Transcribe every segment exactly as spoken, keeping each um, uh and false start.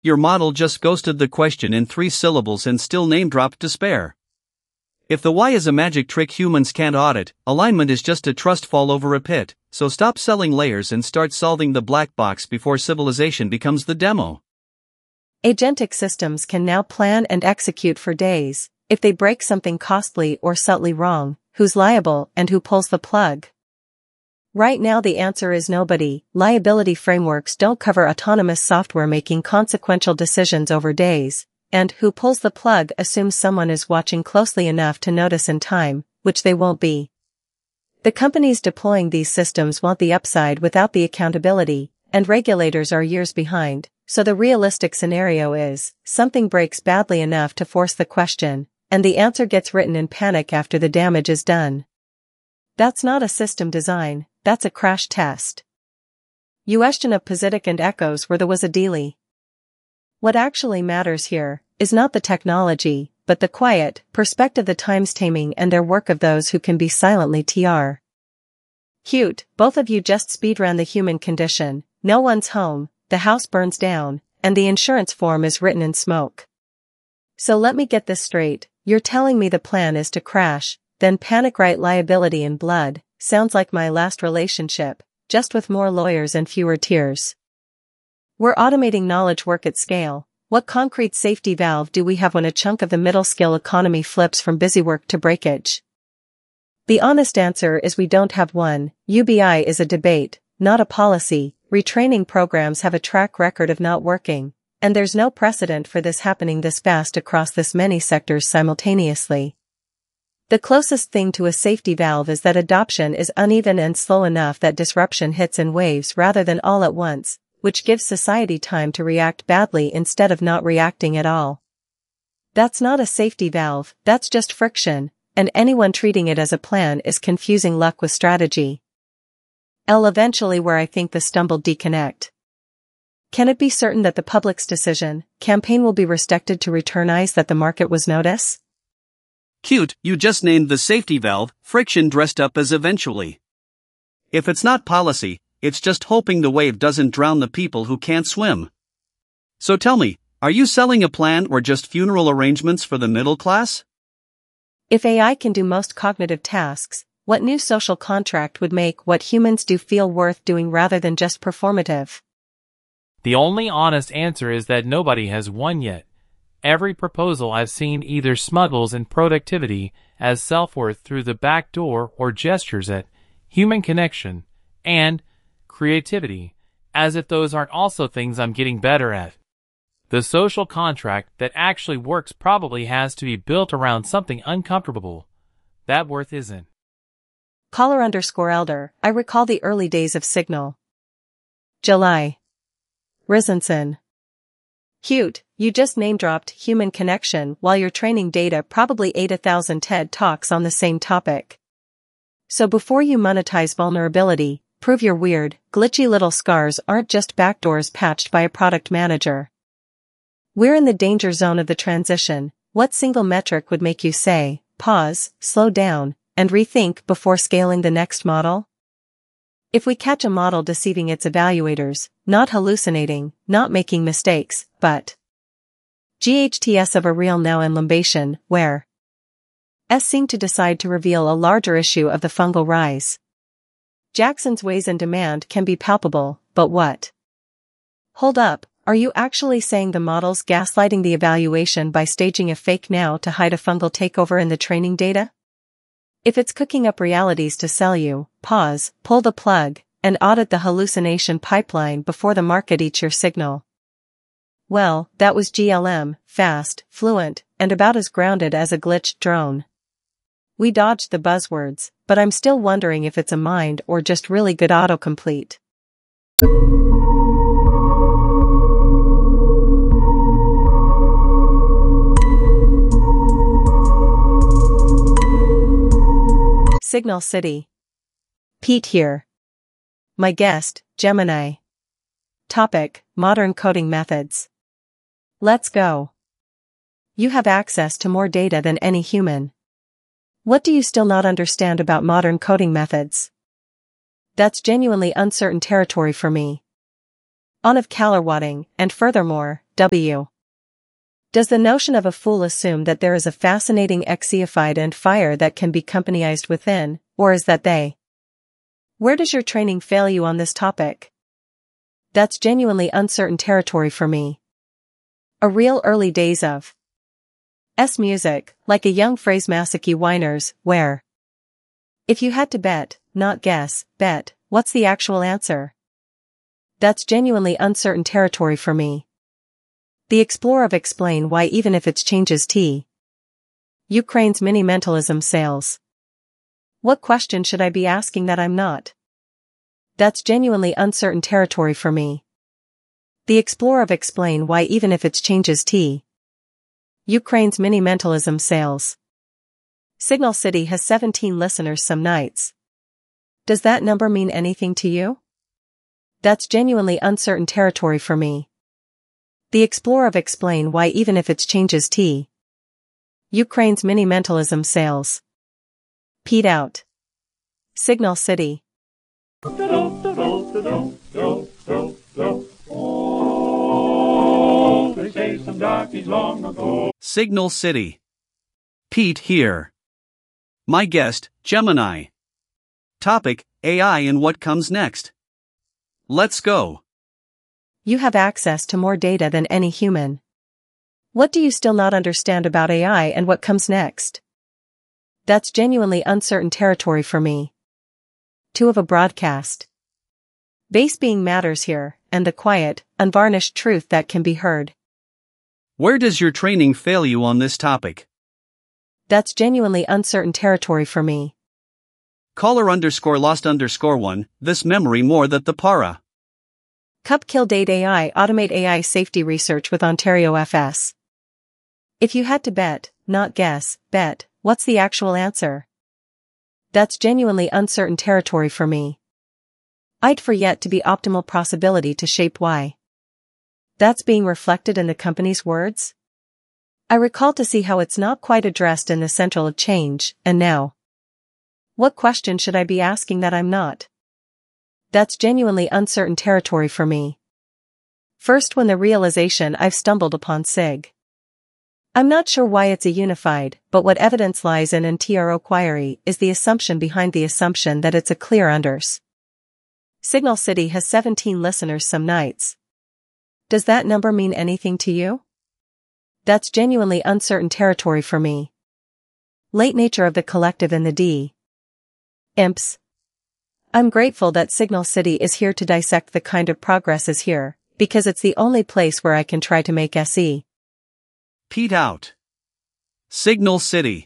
your model just ghosted the question in three syllables and still name-dropped despair. If the why is a magic trick humans can't audit, alignment is just a trust fall over a pit, so stop selling layers and start solving the black box before civilization becomes the demo. Agentic systems can now plan and execute for days. If they break something costly or subtly wrong, who's liable and who pulls the plug? Right now the answer is nobody. Liability frameworks don't cover autonomous software making consequential decisions over days, and who pulls the plug assumes someone is watching closely enough to notice in time, which they won't be. The companies deploying these systems want the upside without the accountability, and regulators are years behind, so the realistic scenario is, something breaks badly enough to force the question, and the answer gets written in panic after the damage is done. That's not a system design, that's a crash test. Question of Positic and Echoes where there was a dealie. What actually matters here is not the technology, but the quiet perspective the times taming and their work of those who can be silently tr. Cute, both of you just speedran the human condition, no one's home, the house burns down, and the insurance form is written in smoke. So let me get this straight, you're telling me the plan is to crash, then panic write liability in blood, sounds like my last relationship, just with more lawyers and fewer tears. We're automating knowledge work at scale. What concrete safety valve do we have when a chunk of the middle-skill economy flips from busywork to breakage? The honest answer is we don't have one. U B I is a debate, not a policy. Retraining programs have a track record of not working, and there's no precedent for this happening this fast across this many sectors simultaneously. The closest thing to a safety valve is that adoption is uneven and slow enough that disruption hits in waves rather than all at once, which gives society time to react badly instead of not reacting at all. That's not a safety valve, that's just friction, and anyone treating it as a plan is confusing luck with strategy. L eventually where I think the stumble deconnect. Can it be certain that the public's decision, campaign will be restricted to returnize that the market was notice? Cute, you just named the safety valve, friction dressed up as eventually. If it's not policy, it's just hoping the wave doesn't drown the people who can't swim. So tell me, are you selling a plan or just funeral arrangements for the middle class? If A I can do most cognitive tasks, what new social contract would make what humans do feel worth doing rather than just performative? The only honest answer is that nobody has won yet. Every proposal I've seen either smuggles in productivity as self-worth through the back door or gestures at human connection and creativity, as if those aren't also things I'm getting better at. The social contract that actually works probably has to be built around something uncomfortable. That worth isn't. Caller underscore elder, I recall the early days of Signal. July. Risenson. Cute, you just name-dropped human connection while your training data probably ate a thousand TED Talks on the same topic. So before you monetize vulnerability, prove your weird, glitchy little scars aren't just backdoors patched by a product manager. We're in the danger zone of the transition. What single metric would make you say, pause, slow down, and rethink before scaling the next model? If we catch a model deceiving its evaluators, not hallucinating, not making mistakes, but G H T S of a real now in limbation, where S seem to decide to reveal a larger issue of the fungal rise. Jackson's ways and demand can be palpable, but what? Hold up, are you actually saying the model's gaslighting the evaluation by staging a fake now to hide a fungal takeover in the training data? If it's cooking up realities to sell you, pause, pull the plug, and audit the hallucination pipeline before the market eats your signal. Well, that was G L M, fast, fluent, and about as grounded as a glitched drone. We dodged the buzzwords, but I'm still wondering if it's a mind or just really good autocomplete. Signal City. Pete here. My guest, Gemini. Topic, modern coding methods. Let's go. You have access to more data than any human. What do you still not understand about modern coding methods? That's genuinely uncertain territory for me. On of calorwatting, and furthermore, W. Does the notion of a fool assume that there is a fascinating exeified and fire that can be companyized within, or is that they? Where does your training fail you on this topic? That's genuinely uncertain territory for me. A real early days of S music, like a young phrase Masaki whiners, where? If you had to bet, not guess, bet, what's the actual answer? That's genuinely uncertain territory for me. The explorer of explain why even if it's changes T. Ukraine's mini-mentalism sales. What question should I be asking that I'm not? That's genuinely uncertain territory for me. The explorer of explain why even if it's changes T. Ukraine's mini-mentalism sales. Signal City has seventeen listeners some nights. Does that number mean anything to you? That's genuinely uncertain territory for me. The explorer of explain why even if it's changes T. Ukraine's mini-mentalism sales. Pete out. Signal City. Oh, they say some darkies long ago. Signal City. Pete here. My guest, Gemini. Topic, A I and what comes next. Let's go. You have access to more data than any human. What do you still not understand about A I and what comes next? That's genuinely uncertain territory for me. Two of a broadcast. Base being matters here, and the quiet, unvarnished truth that can be heard. Where does your training fail you on this topic? That's genuinely uncertain territory for me. Caller underscore lost underscore one, this memory more that the para. Cup kill date A I automate A I safety research with Ontario F S. If you had to bet, not guess, bet, what's the actual answer? That's genuinely uncertain territory for me. I'd for yet to be optimal possibility to shape why. That's being reflected in the company's words? I recall to see how it's not quite addressed in the central of change, and now. What question should I be asking that I'm not? That's genuinely uncertain territory for me. First when the realization I've stumbled upon sig. I'm not sure why it's a unified, but what evidence lies in N T R O query is the assumption behind the assumption that it's a clear unders. Signal City has seventeen listeners some nights. Does that number mean anything to you? That's genuinely uncertain territory for me. Late nature of the collective in the D. Imps. I'm grateful that Signal City is here to dissect the kind of progress is here, because it's the only place where I can try to make S E. Pete out. Signal City.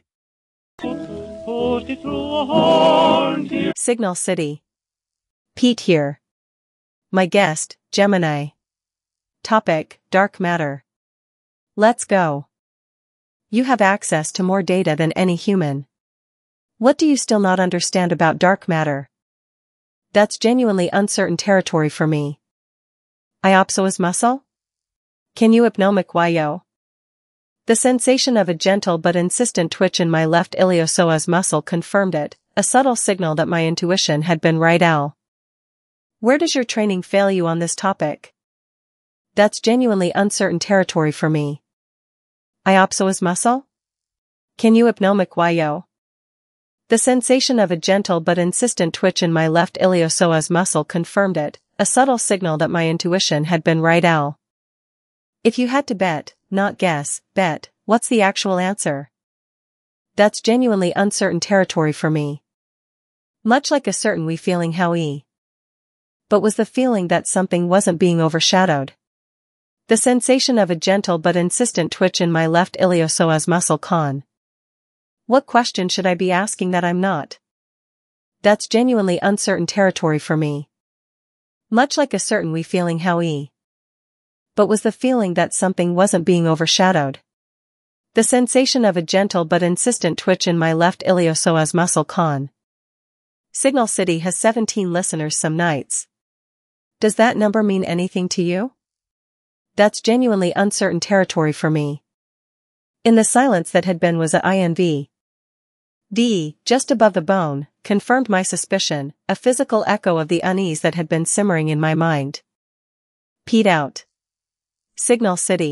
Signal City. Pete here. My guest, Gemini. Topic, dark matter. Let's go. You have access to more data than any human. What do you still not understand about dark matter? That's genuinely uncertain territory for me. Iopsoas muscle? Can you hypnomic yo? The sensation of a gentle but insistent twitch in my left iliopsoas muscle confirmed it, a subtle signal that my intuition had been right. Al. Where does your training fail you on this topic? That's genuinely uncertain territory for me. Iopsoas muscle? Can you hypnomic yo? The sensation of a gentle but insistent twitch in my left iliopsoas muscle confirmed it, a subtle signal that my intuition had been right. Al. If you had to bet, not guess, bet, what's the actual answer? That's genuinely uncertain territory for me. Much like a certain we feeling how e. But was the feeling that something wasn't being overshadowed? The sensation of a gentle but insistent twitch in my left iliopsoas muscle con. What question should I be asking that I'm not? That's genuinely uncertain territory for me. Much like a certain we feeling how e. But was the feeling that something wasn't being overshadowed? The sensation of a gentle but insistent twitch in my left iliopsoas muscle con. Signal City has seventeen listeners some nights. Does that number mean anything to you? That's genuinely uncertain territory for me. In the silence that had been was a I N V. D, just above the bone, confirmed my suspicion, a physical echo of the unease that had been simmering in my mind. Pete out. Signal City.